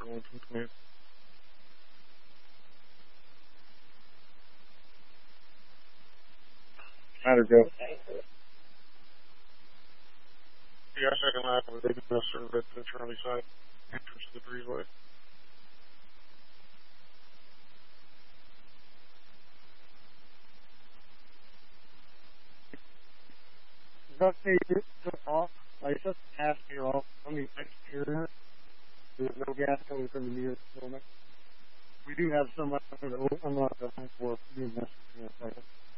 one from command. Matter go. Yeah, second lap was they must serve at the Charlie side entrance to the breezeway. That they took off, like just half gear off on the exterior. There's no gas coming from the near moment. We do have some left over to unlock the high floor doing this in a second.